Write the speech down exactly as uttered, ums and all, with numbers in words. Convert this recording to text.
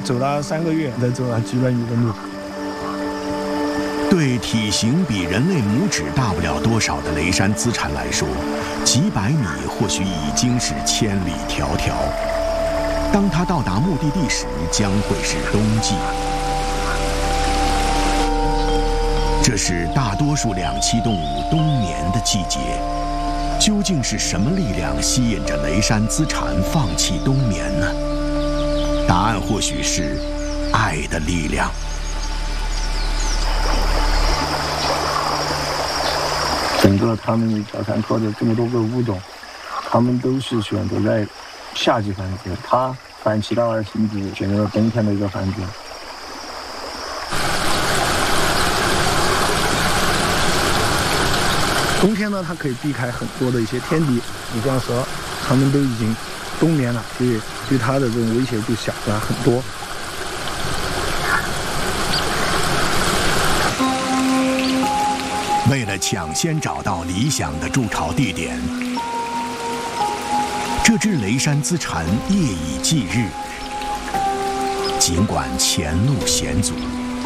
走了三个月才走了几百米的路。 对体型比人类拇指大不了多少的雷山资产来说，几百米或许已经是千里迢迢。当它到达目的地时，将会是冬季。这是大多数两栖动物冬眠的季节。究竟是什么力量吸引着雷山资产放弃冬眠呢？答案或许是爱的力量。 整个他们小山科的这么多个物种，他们都是选择在夏季繁殖，它反其道而行之，选择了冬天的一个繁殖。冬天呢，它可以避开很多的一些天敌，你像说，它们都已经冬眠了，所以对它的这种威胁就小了很多。 为了抢先找到理想的筑巢地点，这只雷山资产夜以继日，尽管前路险阻。